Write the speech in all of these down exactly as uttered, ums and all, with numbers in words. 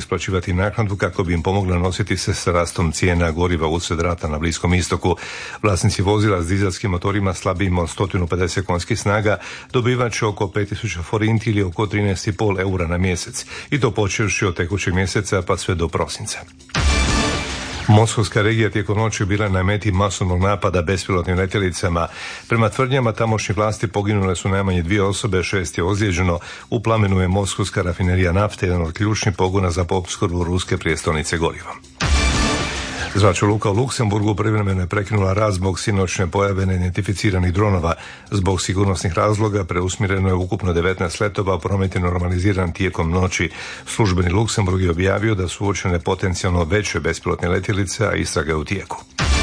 isplaćivati naknadu kako bi im pomogla nositi se s rastom cijena goriva usred rata na Bliskom istoku. Vlasnici vozila s dizelskim motorima slabijim od sto pedeset konjskih snaga dobivat će oko pet tisuća forinti ili oko trinaest i pol eura na mjesec, i to počevši od tekućeg mjeseca pa sve do prosinca. Moskovska regija tijekom noći bila na meti masovnog napada bespilotnim letjelicama. Prema tvrdnjama tamošnjih vlasti poginule su najmanje dvije osobe, šest je ozlijeđeno. U plamenu je moskovska rafinerija nafte, jedan od ključnih pogona za opskrbu ruske prijestolnice gorivom. Zračna luka u Luksemburgu privremeno je prekinula rad zbog sinoćne pojave neidentificiranih dronova. Zbog sigurnosnih razloga preusmjereno je ukupno devetnaest letova, promet je normaliziran tijekom noći. Službeni Luksemburg je objavio da su uočene potencijalno veće bespilotne letjelice, a istraga je u tijeku.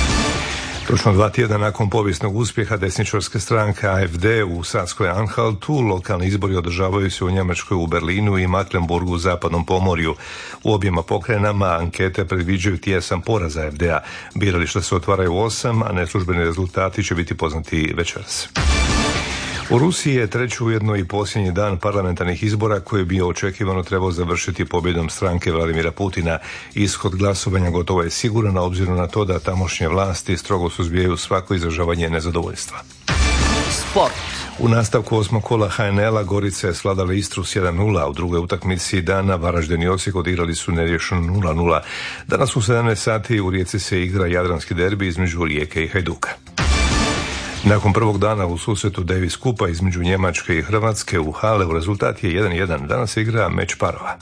Točno dva tjedna nakon povijesnog uspjeha desničarske stranke A F D u Saskoj Anhaltu, lokalni izbori održavaju se u Njemačkoj u Berlinu i Mecklenburgu u zapadnom Pomorju. U objema pokrajinama ankete predviđaju tijesan poraz A F D-a. Birališta se otvaraju u osam, a neslužbeni rezultati će biti poznati večeras. U Rusiji je treći ujedno i posljednji dan parlamentarnih izbora koji bi očekivano trebao završiti pobjedom stranke Vladimira Putina. Ishod glasovanja gotovo je siguran, obzirom na to da tamošnje vlasti strogo suzbijaju svako izražavanje nezadovoljstva. Sport. U nastavku osmog kola H N L-a Gorica je svladala Istru s jedan nula, a u drugoj utakmici dana Varaždin i Osijek odigrali su neriješeno nula nula. Danas u sedamnaest sati u Rijeci se igra jadranski derbi između Rijeke i Hajduka. Nakon prvog dana u susretu Davis Kupa između Njemačke i Hrvatske u Haleu rezultat je jedan jedan. Danas se igra meč parova.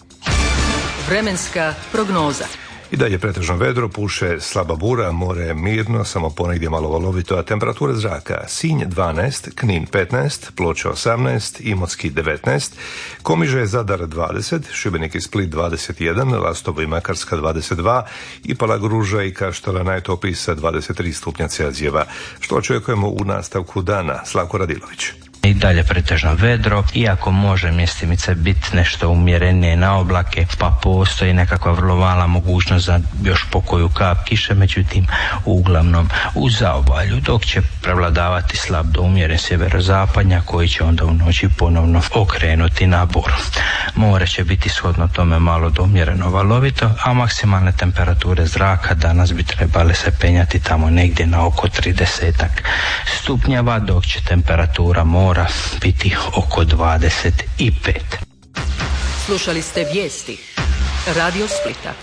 Vremenska prognoza. I dalje pretežno vedro, puše slaba bura, more je mirno, samo ponegdje malo valovito, a temperatura zraka: Sinj dvanaest, Knin petnaest, Ploče osamnaest, Imotski devetnaest, Komiže, Zadar dvadeset, Šibenik i Split dvadeset jedan, Lastovo i Makarska dvadeset dva i Palagruža i Kaštela najtopliji sa dvadeset tri stupnja Celzijeva. Što očekujemo u nastavku dana? Slavko Radilović. I dalje pretežno vedro, iako može mjestimice biti nešto umjerenije na oblake, pa postoji nekakva vrlo mala mogućnost za još pokoju kap kiše, međutim uglavnom u zaobalju, dok će prevladavati slab do umjeren sjeverozapadnja koji će onda u noći ponovno okrenuti na buru. More će biti shodno tome malo do umjereno valovito, a maksimalne temperature zraka danas bi trebale se penjati tamo negdje na oko trideset stupnjeva, dok će temperatura mora biti oko dvadeset pet. Slušali ste vijesti Radio Splita.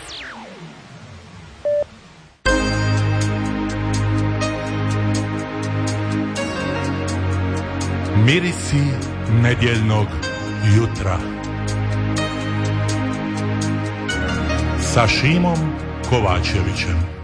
Mirisi nedjeljnog jutra sa Šimom Kovačevićem.